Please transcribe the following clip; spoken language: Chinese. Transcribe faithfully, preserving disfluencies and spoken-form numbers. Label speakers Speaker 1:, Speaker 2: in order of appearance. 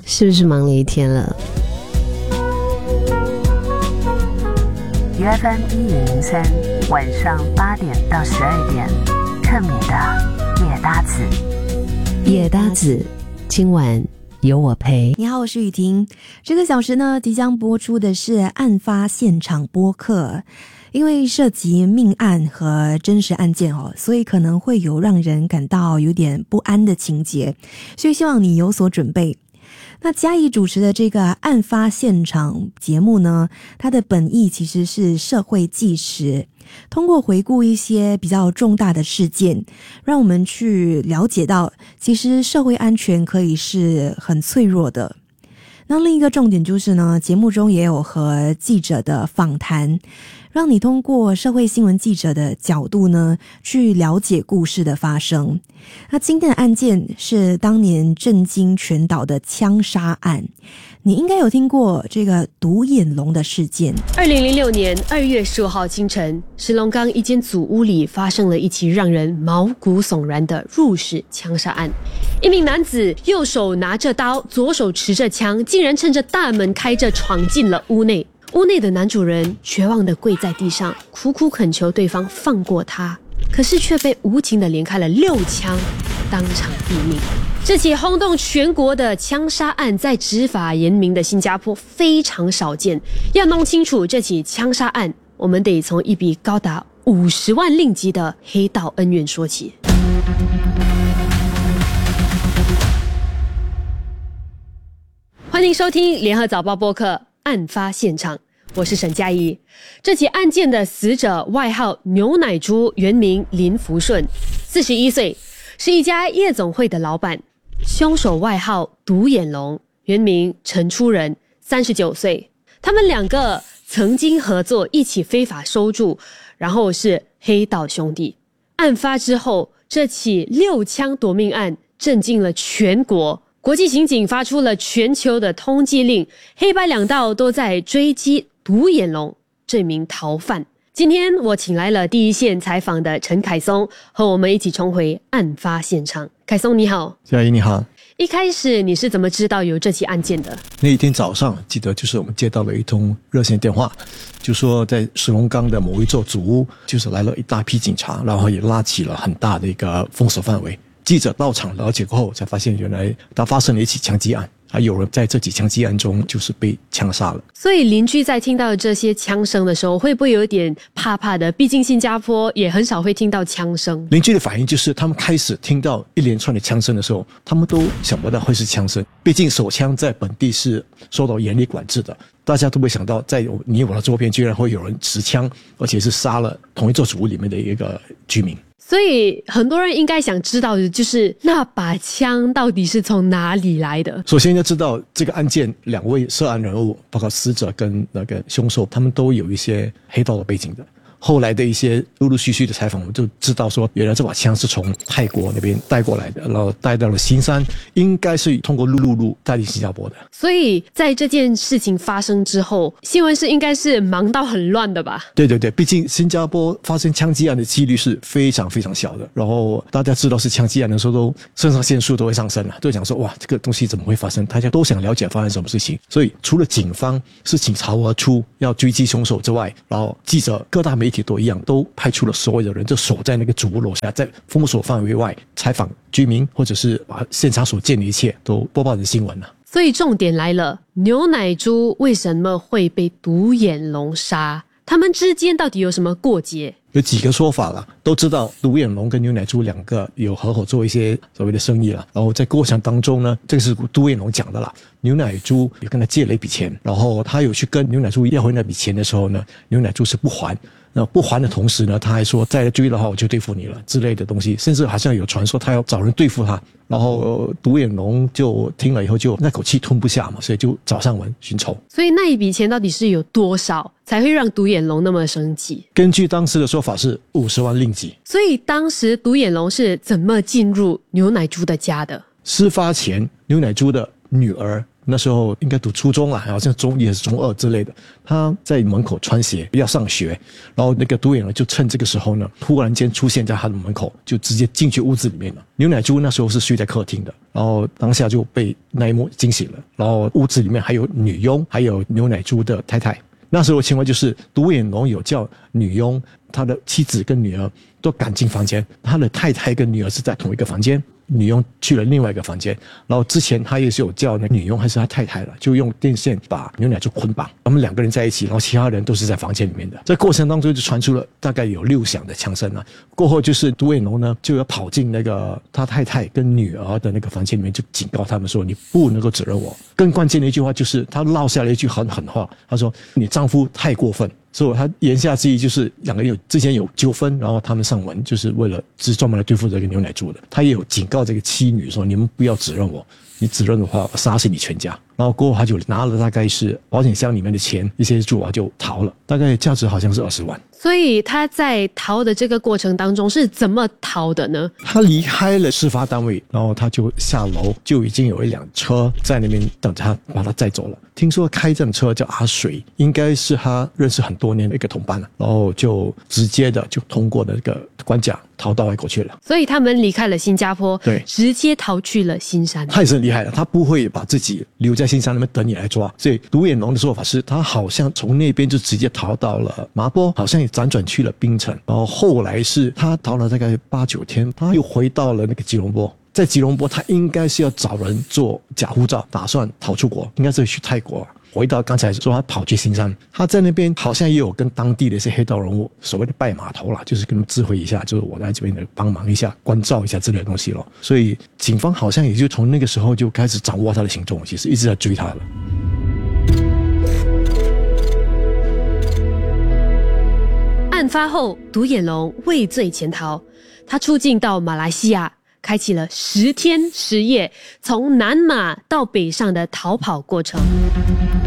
Speaker 1: 是不是忙了一天了？
Speaker 2: U F M 一零零三晚上八点到十二点，克米的夜搭子。
Speaker 1: 夜搭子，今晚有我陪。
Speaker 3: 你好，我是雨婷。这个小时呢，即将播出的是案发现场播客。因为涉及命案和真实案件哦，所以可能会有让人感到有点不安的情节，所以希望你有所准备。那嘉义主持的这个案发现场节目呢，它的本意其实是社会纪实，通过回顾一些比较重大的事件，让我们去了解到其实社会安全可以是很脆弱的。那另一个重点就是呢，节目中也有和记者的访谈，让你通过社会新闻记者的角度呢，去了解故事的发生。那今天的案件是当年震惊全岛的枪杀案，你应该有听过这个独眼龙的事件。
Speaker 1: 二零零六年二月十五号清晨，石龙岗一间祖屋里发生了一起让人毛骨悚然的入室枪杀案。一名男子右手拿着刀，左手持着枪，竟然趁着大门开着闯进了屋内。屋内的男主人绝望地跪在地上，苦苦恳求对方放过他，可是却被无情地连开了六枪，当场毙命。这起轰动全国的枪杀案，在执法严明的新加坡非常少见。要弄清楚这起枪杀案，我们得从一笔高达五十万令吉的黑道恩怨说起。欢迎收听联合早报播客案发现场，我是沈佳宜。这起案件的死者外号牛奶猪，原名林福顺，四十一岁，是一家夜总会的老板。凶手外号独眼龙，原名陈初仁，三十九岁。他们两个曾经合作一起非法收住，然后是黑道兄弟。案发之后，这起六枪夺命案震惊了全国。国际刑警发出了全球的通缉令，黑白两道都在追击独眼龙这名逃犯。今天我请来了第一线采访的陈凯松，和我们一起重回案发现场。凯松你好。
Speaker 4: 嘉怡你好。
Speaker 1: 一开始你是怎么知道有这起案件的？
Speaker 4: 那一天早上记得就是我们接到了一通热线电话，就说在石龙岗的某一座祖屋，就是来了一大批警察，然后也拉起了很大的一个封锁范围。记者到场了解过后，才发现原来他发生了一起枪击案，还有人在这起枪击案中就是被枪杀了。
Speaker 1: 所以邻居在听到这些枪声的时候，会不会有一点怕怕的？毕竟新加坡也很少会听到枪声。
Speaker 4: 邻居的反应就是，他们开始听到一连串的枪声的时候，他们都想不到会是枪声。毕竟手枪在本地是受到严厉管制的，大家都会想到在你我的周边居然会有人持枪，而且是杀了同一座祖屋里面的一个居民。
Speaker 1: 所以很多人应该想知道的就是那把枪到底是从哪里来的。
Speaker 4: 首先要知道这个案件两位涉案人物，包括死者跟那个凶手，他们都有一些黑道的背景的。后来的一些陆陆续续的采访，我们就知道说，原来这把枪是从泰国那边带过来的，然后带到了新山，应该是通过陆路路带进新加坡的。
Speaker 1: 所以在这件事情发生之后，新闻室应该是忙到很乱的吧？
Speaker 4: 对对对，毕竟新加坡发生枪击案的几率是非常非常小的，然后大家知道是枪击案的时候，都肾上腺素都会上升了，都想说哇，这个东西怎么会发生？大家都想了解发生什么事情。所以除了警方是倾巢而出要追击凶手之外，然后记者、各大媒体都一样，都派出了所有的人，就守在那个主屋楼下，在封锁范围外采访居民，或者是把现场所见的一切都播报成新闻了。
Speaker 1: 所以重点来了，牛奶猪为什么会被独眼龙杀？他们之间到底有什么过节？
Speaker 4: 有几个说法了，都知道独眼龙跟牛奶猪两个有合伙做一些所谓的生意了，然后在过程当中呢，这个是独眼龙讲的啦，牛奶猪有跟他借了一笔钱，然后他有去跟牛奶猪要回那笔钱的时候呢，牛奶猪是不还，那不还的同时呢，他还说再追的话我就对付你了之类的东西，甚至好像有传说他要找人对付他，然后独眼龙就听了以后就那口气吞不下嘛，所以就找上门寻仇。
Speaker 1: 所以那一笔钱到底是有多少才会让独眼龙那么生气？
Speaker 4: 根据当时的说法是五十万令吉。
Speaker 1: 所以当时独眼龙是怎么进入牛奶猪的家的？
Speaker 4: 事发前，牛奶猪的女儿那时候应该读初中啦，好像中一还是中二之类的。他在门口穿鞋要上学，然后那个独眼龙就趁这个时候呢，突然间出现在他的门口，就直接进去屋子里面了。牛奶猪那时候是睡在客厅的，然后当下就被那一幕惊醒了。然后屋子里面还有女佣，还有牛奶猪的太太。那时候的情况就是独眼龙有叫女佣，他的妻子跟女儿都赶进房间，他的太太跟女儿是在同一个房间，女佣去了另外一个房间。然后之前他也是有叫那女佣还是他太太了，就用电线把牛奶猪捆绑，他们两个人在一起，然后其他人都是在房间里面的。在过程当中就传出了大概有六响的枪声了。过后就是独眼龙呢就要跑进那个他太太跟女儿的那个房间里面，就警告他们说你不能够指认我。更关键的一句话就是他落下了一句很狠话，他说你丈夫太过分。所以他言下之意就是两个人有之前有纠纷，然后他们上门就是为了只专门来对付这个牛奶猪的。他也有警告这个妻女说你们不要指认我，你指认的话我杀死你全家。然后过后他就拿了大概是保险箱里面的钱一些珠啊就逃了，大概价值好像是二十万。
Speaker 1: 所以他在逃的这个过程当中是怎么逃的呢？
Speaker 4: 他离开了事发单位，然后他就下楼，就已经有一辆车在那边等着他，把他载走了。听说开这辆车叫阿水，应该是他认识很多年的一个同伴了，然后就直接的就通过那个关卡逃到外国去了。
Speaker 1: 所以他们离开了新加坡，
Speaker 4: 对，
Speaker 1: 直接逃去了新山。
Speaker 4: 他也是很厉害的，他不会把自己留在新山那边等你来抓。所以独眼龙的说法是，他好像从那边就直接逃到了麻坡，好像也辗转去了槟城，然后后来是他逃了大概八九天，他又回到了那个吉隆坡。在吉隆坡他应该是要找人做假护照，打算逃出国，应该是去泰国。回到刚才说他跑去新山，他在那边好像也有跟当地的一些黑道人物所谓的拜码头啦，就是跟他们知会一下，就是我在这边的帮忙一下关照一下之类的东西咯。所以警方好像也就从那个时候就开始掌握他的行踪，其实一直在追他了。
Speaker 1: 案发后独眼龙畏罪潜逃，他出境到马来西亚，开启了十天十夜从南马到北上的逃跑过程。